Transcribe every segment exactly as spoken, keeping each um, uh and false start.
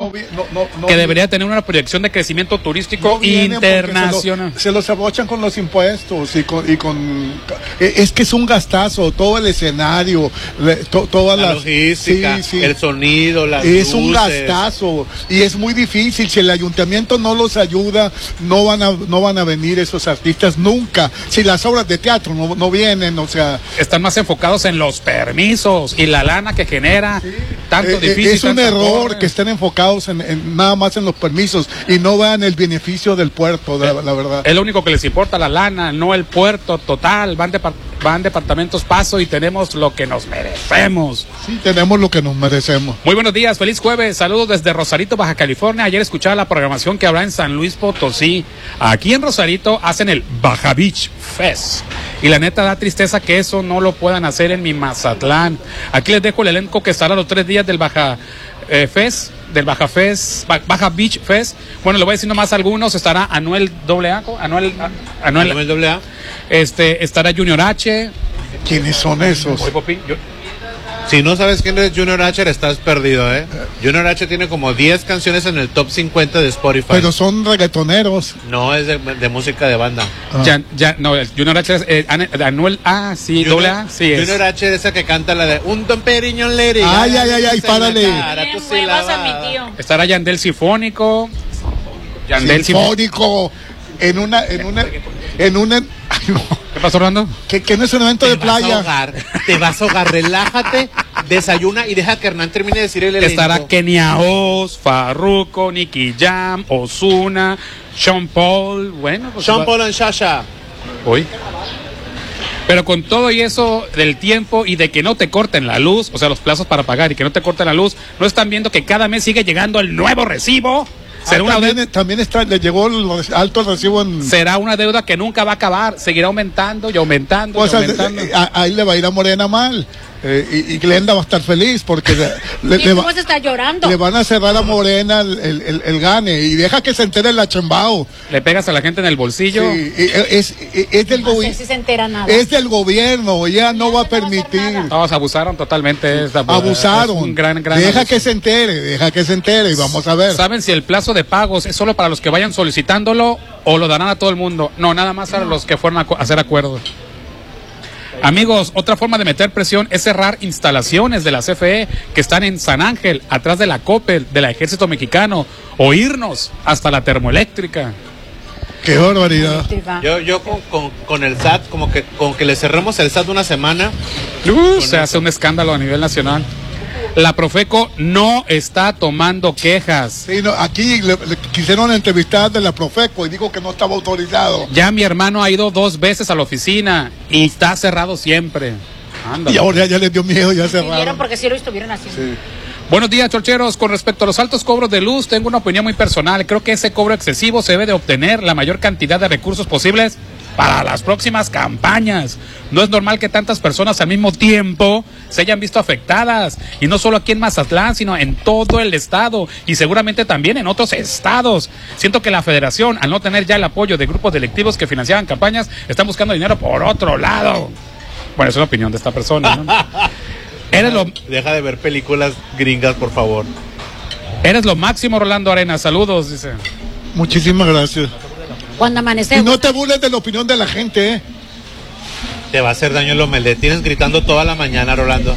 no, no, no, no que debería tener una proyección de crecimiento turístico no internacional. Se lo, se los abrochan con los impuestos y con, y con es que es un gastazo, todo el escenario, to, toda la, la logística, sí, sí. el sonido, las es luces. Un gastazo y es muy difícil. Si el ayuntamiento no los ayuda, no van a no van a venir esos artistas nunca. Si las obras de teatro no, no vienen, o sea, están más enfocados en los permisos y la lana que genera, sí. tanto eh, difícil. Es un error corre. que estén enfocados en, en nada más en los permisos y no vean el beneficio del puerto, la, la verdad. Es lo único que les importa, la lana, no el puerto total. Van de van departamentos paso y tenemos lo que nos merecemos. Sí, tenemos lo que nos merecemos. Muy buenos días, feliz jueves, saludos desde Rosarito, Baja California. Ayer escuchaba la programación que habrá en San Luis Potosí. Aquí en Rosarito hacen el Baja Beach Fest. Y la neta da tristeza que eso no lo puedan hacer en mi Mazatlán. Aquí les dejo el elenco que estará los tres días del Baja eh, Fest, del Baja Fest, Baja Beach Fest. Bueno, le voy a decir nomás algunos. Estará Anuel doble A, Anuel, Anuel, Anuel doble A. Este, estará Junior H. ¿Quiénes son esos? Oye, Popín, yo... Si no sabes quién es Junior H, estás perdido, ¿eh? Junior H tiene como diez canciones en el top cincuenta de Spotify. Pero son reggaetoneros. No, es de, de música de banda. Ah. Ya, ya, no, Junior H es eh, Anuel A, sí, Junior, doble A, sí es. Junior H es esa que canta la de Un Don Periñón Lady. Ay, ay, ay, ay, párale. Sí, a mi tío. Estará Yandel Sinfónico. Yandel Sinfónico. En una, en una, en una. Ay, no. ¿Qué pasó, Orlando? Que, que no es un evento te de playa. Vas a ahogar, te vas a ahogar, relájate, desayuna y deja que Hernán termine de decir el elenco. Estará Kenia Oz, Farruko, Nicky Jam, Ozuna, Sean Paul, bueno. Pues Sean va... Paul and Shasha. Hoy. Pero con todo y eso del tiempo y de que no te corten la luz, o sea, los plazos para pagar y que no te corten la luz, ¿no están viendo que cada mes sigue llegando el nuevo recibo? ¿Será ah, una también, deuda? También está, le llegó el alto recibo en... Será una deuda que nunca va a acabar, seguirá aumentando y aumentando, pues y aumentando. A, a, ahí le va a ir a Morena mal. Eh, y, y Glenda va a estar feliz porque le, le, le, va, está llorando? le van a cerrar a Morena el, el, el, el gane y deja que se entere el achambao. Le pegas a la gente en el bolsillo. Sí, es, es, es, del no sé si se entera nada. es del gobierno, ella no, no va a permitir. No, se abusaron totalmente. Es, abusaron. Es un gran, gran deja abuso. que se entere, deja que se entere y vamos a ver. ¿Saben si el plazo de pagos es solo para los que vayan solicitándolo o lo darán a todo el mundo? No, nada más a los que fueron a hacer acuerdos. Amigos, otra forma de meter presión es cerrar instalaciones de la C F E que están en San Ángel, atrás de la Coppel, del Ejército Mexicano, o irnos hasta la termoeléctrica. ¡Qué barbaridad! Yo, yo con, con, con el S A T, como que con que le cerremos el S A T una semana. Uh, se hace un escándalo a nivel nacional. La Profeco no está tomando quejas. Sí, no, aquí le, le quisieron entrevistar de la Profeco y dijo que no estaba autorizado. Ya mi hermano ha ido dos veces a la oficina y está cerrado siempre. Ándale. Y ahora ya les dio miedo, ya cerraron. Porque sí lo estuvieron haciendo. Sí. Buenos días, chorcheros. Con respecto a los altos cobros de luz, tengo una opinión muy personal. Creo que ese cobro excesivo se debe de obtener la mayor cantidad de recursos posibles para las próximas campañas. No es normal que tantas personas al mismo tiempo se hayan visto afectadas, y no solo aquí en Mazatlán, sino en todo el estado y seguramente también en otros estados. Siento que la federación, al no tener ya el apoyo de grupos delictivos que financiaban campañas, están buscando dinero por otro lado. Bueno, es una opinión de esta persona, ¿no? Eres lo... Deja de ver películas gringas, por favor. Eres lo máximo, Rolando Arenas. Saludos, dice. Muchísimas gracias. Cuando amanecemos. Y no te burles de la opinión de la gente, ¿eh? Te va a hacer daño el omelette. Tienes gritando toda la mañana, Rolando.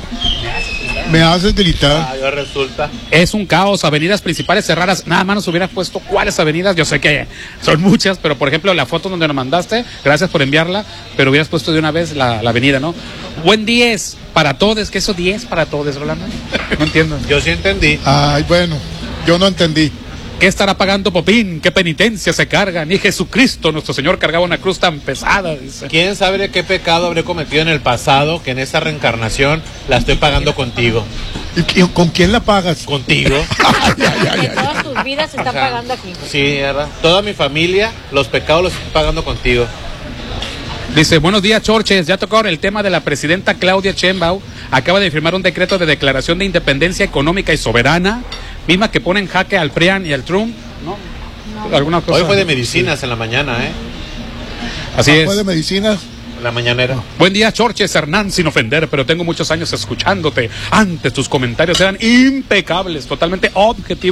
Me haces gritar. Ah, yo resulta. Es un caos, avenidas principales cerradas. Nada más nos hubieras puesto cuáles avenidas. Yo sé que son muchas, pero por ejemplo la foto donde nos mandaste, gracias por enviarla, pero hubieras puesto de una vez la, la avenida, ¿no? Buen diez para todos, que eso diez para todos, Rolando. No entiendo. Yo sí entendí. Ay, bueno, yo no entendí. ¿Qué estará pagando Popín? ¿Qué penitencia se carga? Ni Jesucristo, nuestro Señor, cargaba una cruz tan pesada, dice. ¿Quién sabe de qué pecado habré cometido en el pasado que en esta reencarnación la estoy pagando contigo? ¿Y con quién la pagas? Contigo. ay, ay, ay, que todas tus vidas se están o sea, pagando aquí. Sí, ¿verdad? Toda mi familia, los pecados los estoy pagando contigo. Dice, buenos días, Chorches. Ya tocó el tema de la presidenta Claudia Sheinbaum. Acaba de firmar un decreto de declaración de independencia económica y soberana, misma que pone en jaque al P R I A N y al Trump, ¿no? no. ¿Alguna cosa? Hoy fue de medicinas en la mañana, ¿eh? Así ah, es. ¿Fue de medicinas? En la mañanera. Buen día, Chorches, Hernán, sin ofender, pero tengo muchos años escuchándote. Antes tus comentarios eran impecables, totalmente objetivos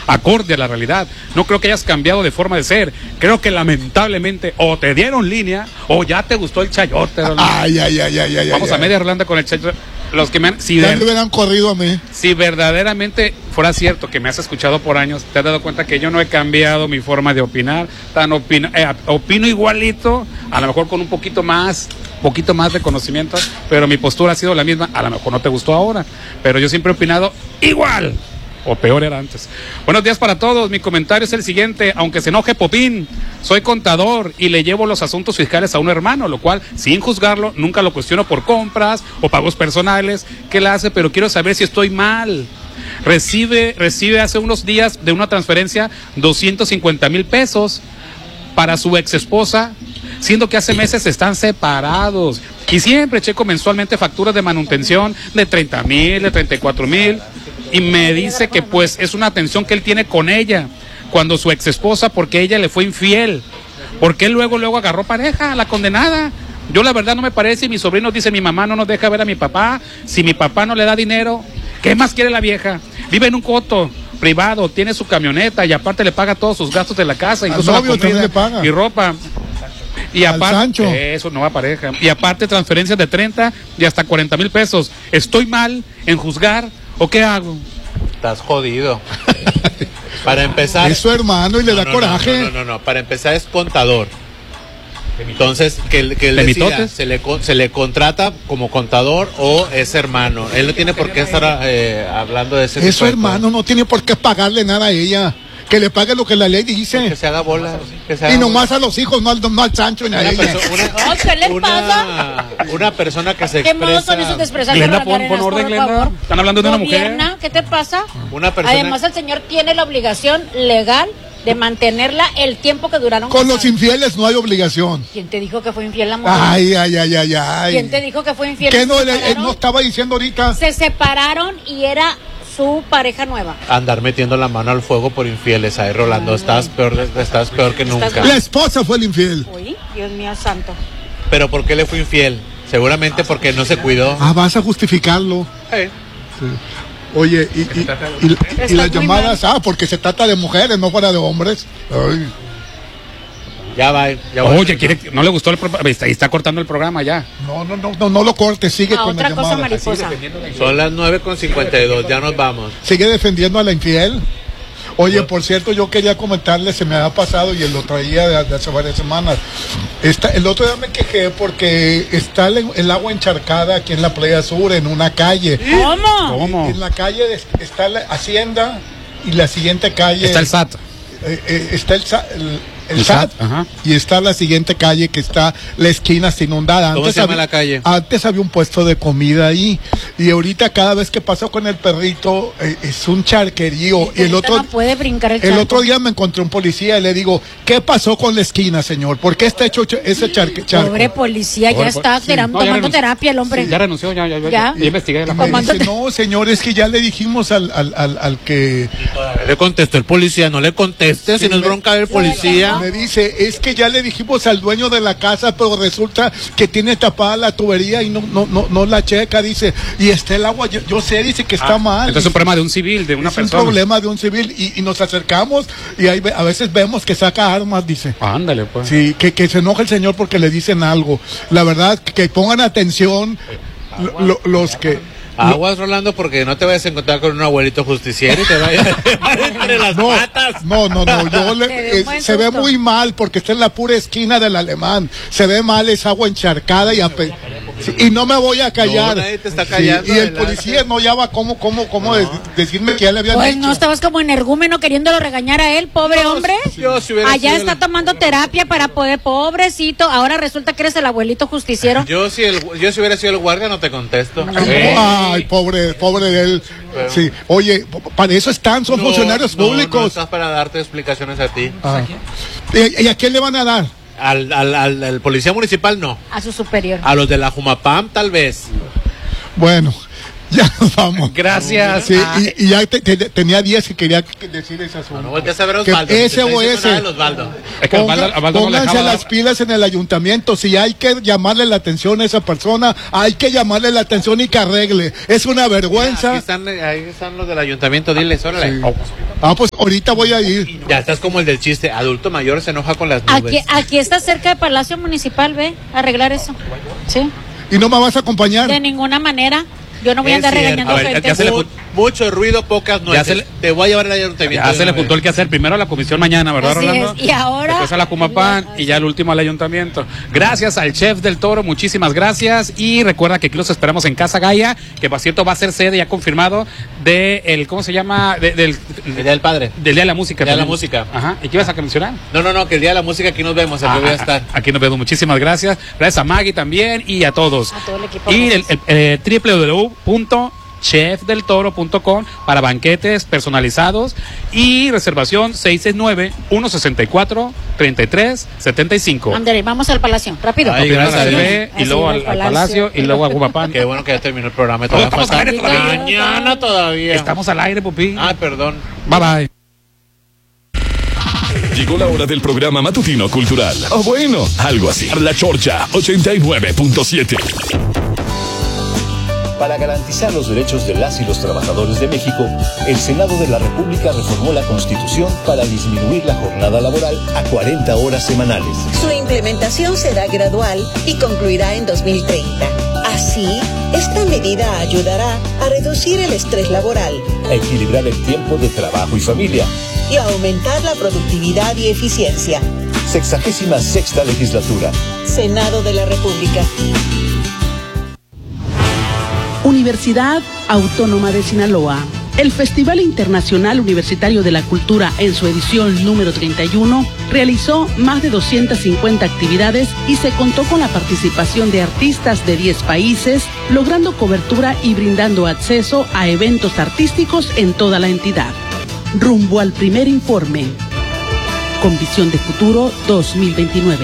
acorde a la realidad. No creo que hayas cambiado de forma de ser. Creo que lamentablemente o te dieron línea o ya te gustó el chayote. Ay, ay, ay, ay, ay. Vamos ay, a ay. media Irlanda con el chayote. Los que me han, si, Ya ver, me hubieran corrido a mí. si verdaderamente fuera cierto que me has escuchado por años, te has dado cuenta que yo no he cambiado mi forma de opinar. Tan opina, eh, opino igualito, a lo mejor con un poquito más, poquito más de conocimiento, pero mi postura ha sido la misma. A lo mejor no te gustó ahora, pero yo siempre he opinado igual. O peor era antes. Buenos días para todos. Mi comentario es el siguiente. Aunque se enoje Popín, soy contador y le llevo los asuntos fiscales a un hermano, lo cual, sin juzgarlo, nunca lo cuestiono por compras o pagos personales que él hace, pero quiero saber si estoy mal. Recibe, recibe hace unos días de una transferencia doscientos cincuenta mil pesos para su ex esposa, siendo que hace meses están separados. Y siempre checo mensualmente facturas de manutención de treinta mil, de treinta y cuatro mil. Y me dice que pues es una atención que él tiene con ella, cuando su ex esposa, porque ella le fue infiel, porque él luego, luego agarró pareja, la condenada. Yo la verdad no me parece, y mi sobrino dice, mi mamá no nos deja ver a mi papá, si mi papá no le da dinero, ¿qué más quiere la vieja? Vive en un coto privado, tiene su camioneta y aparte le paga todos sus gastos de la casa, incluso novio la comida también le paga. y ropa. Y Al aparte, Sancho. eso, nueva pareja. Y aparte transferencias de treinta y hasta cuarenta mil pesos. ¿Estoy mal en juzgar o qué hago? Estás jodido. Para empezar. Es su hermano y le No, da no, coraje. No, no, no, no, para empezar es contador. Entonces, que, él- que él ¿De decida, mitotes? se le, con- se le contrata como contador o es hermano. Él no tiene por qué estar eh, hablando de ese Es tipo su de hermano, no tiene por qué pagarle nada a ella. Que le pague lo que la ley cosas. dice. Que se haga bola. Que se haga Y nomás bola. a los hijos, no al, no al Sancho ni a Una, ella. perso- una- Ay, ¿qué le una- pasa? una persona que se ¿Qué modos son expresa. esos de expresar Glenda, Rolando pon- Arenas, pon orden, por Glenda. favor? Están hablando de una mujer. Gobierna, ¿qué te pasa? Una persona. Además, el señor tiene la obligación legal de mantenerla el tiempo que duraron Con los casados. infieles no hay obligación. ¿Quién te dijo que fue infiel la mujer? Ay, ay, ay, ay, ay. ¿Quién te dijo que fue infiel? ¿Qué Se no, él, él separaron. no estaba diciendo ahorita? Se separaron y era su pareja nueva. Andar metiendo la mano al fuego por infieles. Ahí, Rolando, estás peor, de- estás peor que nunca. Estás- La esposa fue el infiel. Uy, Dios mío santo. Pero ¿por qué le fue infiel? Seguramente porque no se cuidó. Ah, vas a justificarlo. Eh. Oye, y, y, y- y Estás las muy llamadas, ah, porque se trata de mujeres, no fuera de hombres. Ay. Ya va, ya va. Oye, quiere, no le gustó el programa, está, está cortando el programa ya. No, no, no, no, no lo cortes, sigue Ah, con otra la cosa, llamada. mariposa. Son las nueve con cincuenta y dos, ya nos vamos. Sigue defendiendo a la infiel. Oye, por cierto, yo quería comentarle, se me ha pasado y lo traía de, de hace varias semanas. Está, el otro día me quejé porque está el, el agua encharcada aquí en la Playa Sur, en una calle. ¿Cómo? ¿Cómo? En la calle de- está la Hacienda y la siguiente calle. Está el S A T. eh, eh, está el, Sa- el, el El S A T, S A T, ajá. y está la siguiente calle que está la esquina está inundada. ¿Cómo se llama había, la calle? Antes había un puesto de comida ahí y ahorita cada vez que paso con el perrito eh, es un charquerío. Y el otro no puede brincar el el charco. otro día me encontré un policía y le digo, ¿qué pasó con la esquina, señor? ¿Por qué está hecho ch- ese charque, charco? Pobre policía, ya Pobre- está sí. tera- No, ya tomando renunció. terapia el hombre. Ya renunció, ya, ya, ya. Ya. Ya investigué la Y me forma. dice, no, señor, es que ya le dijimos al, al, al, al que... Le contestó el policía, no le conteste, si no es me- bronca del policía. Me dice, es que ya le dijimos al dueño de la casa, pero resulta que tiene tapada la tubería y no no no, no la checa, dice, y está el agua, yo, yo sé, dice que está mal. Entonces es un problema de un civil, de una es persona. un problema de un civil y, y nos acercamos y ahí ve- a veces vemos que saca armas, dice. Ándale, pues. Sí, que, que se enoja el señor porque le dicen algo. La verdad, que pongan atención lo- lo- los que... Aguas, Rolando, porque no te vayas a encontrar con un abuelito justiciero y te vayas entre las No, patas. no, no, no, yo le- Te dio un eh, buen se ve susto. muy mal porque está en la pura esquina del alemán. Se ve mal, es agua encharcada y ape- sí, y no me voy a callar. No, nadie te está Sí, callando, y el adelante. policía no ya va cómo, cómo, cómo de- decirme que ya le habían Pues dicho. no estabas como energúmeno queriéndolo regañar a él, pobre hombre. Yo si hubiera Allá sido está el- tomando terapia para poder, pobrecito. Ahora resulta que eres el abuelito justiciero. Yo si, el, yo si hubiera sido el guardia no te contesto. Eh. Ay, pobre, pobre de él. Sí, oye, p- para eso están, son No, funcionarios no, No públicos. estás para darte explicaciones a ti. Ah. ¿Y, y a quién le van a dar? Al, al, al, al policía municipal no. A su superior. A los de la Jumapam tal vez. Bueno, Ya nos vamos. Gracias. Sí, a- y, y ya te- te- tenía diez y quería que- decir ese asunto. No volteas a ver a Que Osvaldo. ese te o está diciendo ese. nada de Osvaldo. Es que Ponga- Osvaldo- Osvaldo no le pónganse dejaba las dar- pilas en el ayuntamiento. Si hay que llamarle la atención a esa persona, hay que llamarle la atención y que arregle. Es una Aquí vergüenza. están, ahí están los del ayuntamiento, diles, órale. Sí. Ah, pues ahorita voy a ir. Ya estás como el del chiste, adulto mayor se enoja con las nubes. Aquí, aquí está cerca del Palacio Municipal, ve, arreglar eso. Sí. ¿Y no me vas a acompañar? De ninguna manera. Yo no voy a Es andar cierto. regañando A ver, gente. ya se le Mu- pu- Mucho ruido, pocas nueces. se le- Te voy a llevar al ayuntamiento. Ya de se le una juntó el vez. que hacer primero a la comisión mañana, ¿verdad, Así Rolando? es. Y ahora- Después a la Cumapán y ya el último al ayuntamiento. Gracias al Chef del Toro, muchísimas gracias. Y recuerda que aquí los esperamos en Casa Gaia, que por cierto va a ser sede ya confirmado de el, ¿cómo se llama? De- del, El Día del Padre. del Día de la Música. Día de la también. Música. Ajá. ¿Y qué ibas a mencionar? No, no, no, que el día de la música aquí nos vemos, aquí Ah, voy a ah, estar. Aquí nos vemos, muchísimas gracias. Gracias a Maggie también y a todos. A todo el equipo. Y el, el, eh, doble u doble u doble u punto chef del toro punto com para banquetes personalizados y reservación seis seis nueve, uno seis cuatro, tres tres siete cinco. Ándale, vamos al Palacio, rápido. Ay, Primero gracias al a Dios. bebé y Así, luego al al, al Palacio. Palacio y luego a Cumapán. Qué bueno que ya terminó el programa. Todavía Estamos falta- al aire todavía. Mañana todavía. Estamos al aire, Pupi. Ah, perdón. Bye bye. Llegó la hora del programa matutino cultural. O bueno, algo así. La Chorcha ochenta y nueve punto siete. Para garantizar los derechos de las y los trabajadores de México, el Senado de la República reformó la Constitución para disminuir la jornada laboral a cuarenta horas semanales. Su implementación será gradual y concluirá en dos mil treinta. Así, esta medida ayudará a reducir el estrés laboral A equilibrar el tiempo de trabajo y familia. y a aumentar la productividad y eficiencia. Sexagésima sexta legislatura. Senado de la República. Universidad Autónoma de Sinaloa. El Festival Internacional Universitario de la Cultura, en su edición número treinta y uno, realizó más de doscientas cincuenta actividades y se contó con la participación de artistas de diez países, logrando cobertura y brindando acceso a eventos artísticos en toda la entidad. Rumbo al primer informe. Con visión de futuro dos mil veintinueve.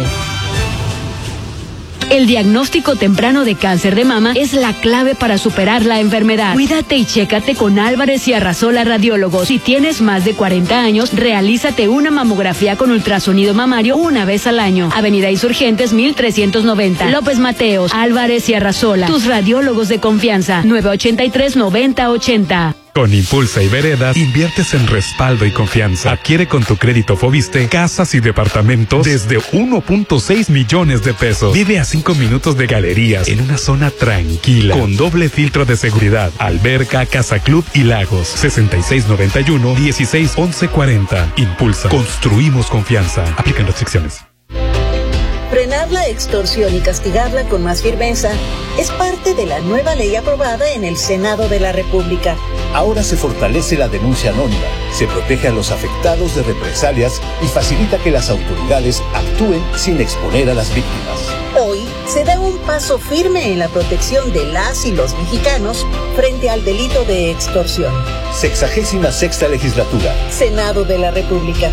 El diagnóstico temprano de cáncer de mama es la clave para superar la enfermedad. Cuídate y chécate con Álvarez y Arrasola Radiólogos. Si tienes más de cuarenta años, realízate una mamografía con ultrasonido mamario una vez al año. Avenida Insurgentes mil trescientos noventa. López Mateos, Álvarez y Arrasola. Tus radiólogos de confianza. nueve ochenta y tres, noventa ochenta. Con Impulsa y Veredas, inviertes en respaldo y confianza. Adquiere con tu crédito Foviste casas y departamentos desde uno punto seis millones de pesos. Vive a cinco minutos de galerías en una zona tranquila, con doble filtro de seguridad, alberca, casa club y lagos. sesenta y seis noventa y uno, dieciséis once cuarenta. Impulsa. Construimos confianza. Aplican restricciones. Frenar la extorsión y castigarla con más firmeza es parte de la nueva ley aprobada en el Senado de la República. Ahora se fortalece la denuncia anónima, se protege a los afectados de represalias y facilita que las autoridades actúen sin exponer a las víctimas. Hoy se da un paso firme en la protección de las y los mexicanos frente al delito de extorsión. Sexagésima sexta legislatura. Senado de la República.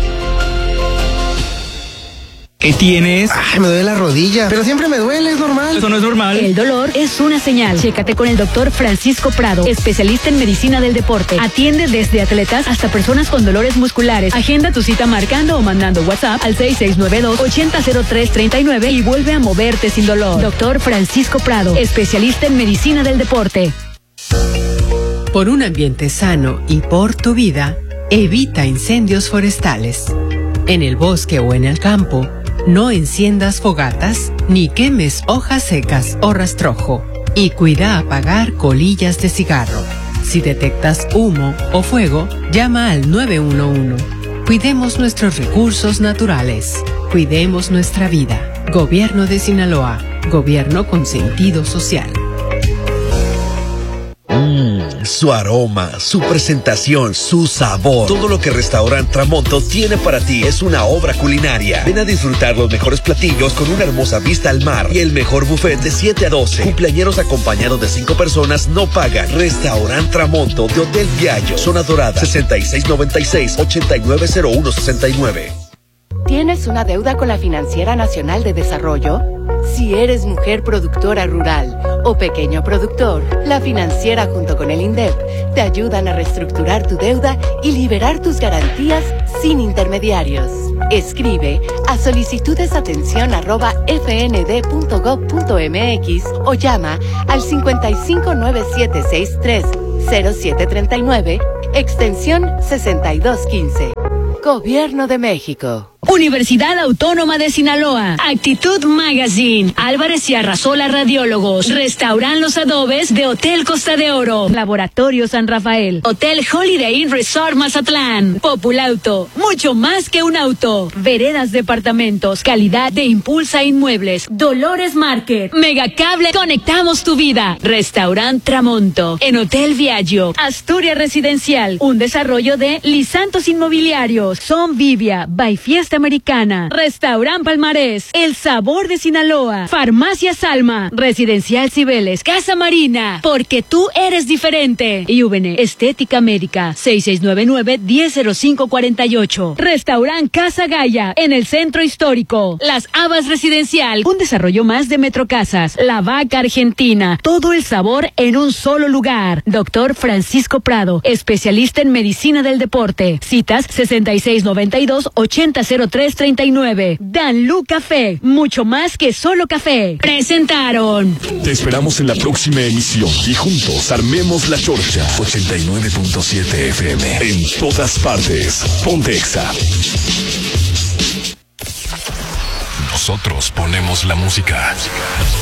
¿Qué tienes? Ay, me duele la rodilla. Pero siempre me duele, es normal. Eso no es normal. El dolor es una señal. Chécate con el doctor Francisco Prado, especialista en medicina del deporte. Atiende desde atletas hasta personas con dolores musculares. Agenda tu cita marcando o mandando WhatsApp al seis seis nueve dos, ocho cero cero tres tres nueve y vuelve a moverte sin dolor. Doctor Francisco Prado, especialista en medicina del deporte. Por un ambiente sano y por tu vida, evita incendios forestales. En el bosque o en el campo, no enciendas fogatas ni quemes hojas secas o rastrojo. Y cuida apagar colillas de cigarro. Si detectas humo o fuego, llama al nueve uno uno. Cuidemos nuestros recursos naturales. Cuidemos nuestra vida. Gobierno de Sinaloa. Gobierno con sentido social. Mmm, su aroma, su presentación, su sabor. Todo lo que Restaurant Tramonto tiene para ti es una obra culinaria. Ven a disfrutar los mejores platillos con una hermosa vista al mar y el mejor buffet de siete a doce. Cumpleañeros acompañados de cinco personas no pagan. Restaurant Tramonto de Hotel Viallo, Zona Dorada, sesenta y seis noventa y seis, ochenta y nueve cero uno sesenta y nueve. ¿Tienes una deuda con la Financiera Nacional de Desarrollo? Si eres mujer productora rural o pequeño productor, la financiera junto con el INDEP te ayudan a reestructurar tu deuda y liberar tus garantías sin intermediarios. Escribe a solicitudesatención arroba fnd.gov.mx o llama al cincuenta y cinco nueve siete seis tres cero siete treinta y nueve, extensión sesenta y dos quince. Gobierno de México. Universidad Autónoma de Sinaloa, Actitud Magazine, Álvarez y Arrasola Radiólogos, Restauran Los Adobes de Hotel Costa de Oro, Laboratorio San Rafael, Hotel Holiday Inn Resort Mazatlán, Populauto, mucho más que un auto, Veredas Departamentos, calidad de Impulsa Inmuebles, Dolores Market, Megacable, conectamos tu vida, Restaurant Tramonto, en Hotel Viaggio, Asturias Residencial, un desarrollo de Lisantos Inmobiliarios, Son Vivia, by Fiesta Americana, Restaurant Palmarés, El Sabor de Sinaloa, Farmacia Salma, Residencial Cibeles, Casa Marina, porque tú eres diferente. Y V N Estética Médica, seis seis nueve nueve, uno cero cero cinco cuatro ocho. Restaurant Casa Gaya, en el Centro Histórico. Las Habas Residencial, un desarrollo más de Metrocasas. La Vaca Argentina, todo el sabor en un solo lugar. Doctor Francisco Prado, especialista en medicina del deporte. Citas sesenta y seis noventa y dos, ochenta cero tres treinta y nueve. Danlú Café, mucho más que solo café. Presentaron. Te esperamos en la próxima emisión y juntos armemos la chorcha. ochenta y nueve punto siete F M. En todas partes. Ponte Exa. Nosotros ponemos la música.